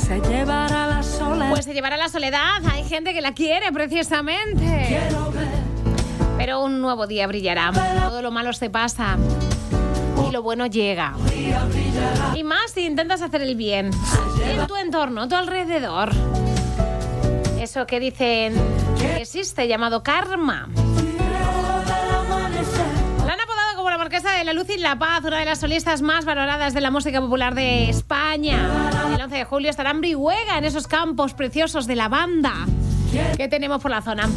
Se llevará la soledad. Pues se llevará la soledad. Hay gente que la quiere precisamente. Pero un nuevo día brillará. Todo lo malo se pasa. Y lo bueno llega. Y más si intentas hacer el bien. En tu entorno, a tu alrededor. Eso que dicen que existe, llamado karma. La han apodado como la Marquesa de la Luz y la Paz, una de las solistas más valoradas de la música popular de España. El 11 de julio estará en Brihuega, en esos campos preciosos de lavanda que tenemos por la zona.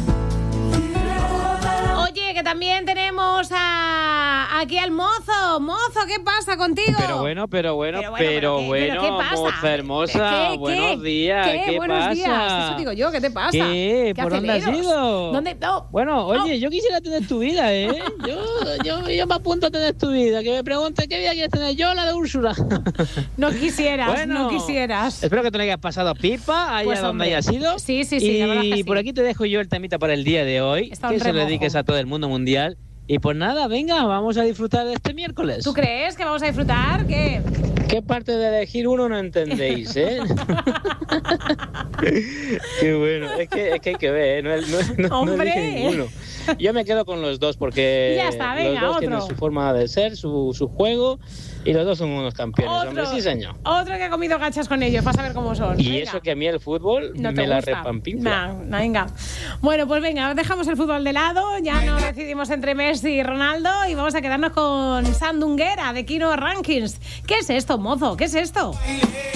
Oye, que también tenemos aquí al mozo. Mozo, ¿qué pasa contigo? Pero bueno, ¿qué pasa? moza hermosa, buenos días, ¿qué buenos pasa? días, eso digo yo, ¿qué te pasa? ¿Qué? ¿Por dónde has aceleros? ido? ¿Dónde? No. Bueno, oye, yo quisiera tener tu vida, ¿eh? Yo me apunto a tener tu vida. Que me pregunte qué vida quieres tener yo, la de Úrsula. No quisieras, Bueno, no quisieras. Espero que te lo hayas pasado pipa, allá Pues, donde hombre, hayas ido. sí, la verdad que Y sí. por aquí te dejo yo el temita para el día de hoy, Está que un se lo remojo. dediques a todo el mundo mundial. Y pues nada, venga, vamos a disfrutar de este miércoles. ¿Tú crees que vamos a disfrutar? ¿Qué? ¿Qué parte de elegir uno no entendéis, eh? Qué bueno, es que hay que ver, ¿eh? No ¡Hombre! elige ninguno. Yo me quedo con los dos porque Ya está, venga, los dos otro. tienen su forma de ser, su juego, y los dos son unos campeones, hombre, sí señor. Otro que ha comido gachas con ellos, vas a ver cómo son. Y Venga. eso que a mí el fútbol No te me la gusta. repampinfla. Nah, venga. Bueno, pues venga, dejamos el fútbol de lado, ya no decidimos entre Messi y Ronaldo y vamos a quedarnos con Sandunguera de Kino Rankings. ¿Qué es esto, mozo? ¿Qué es esto?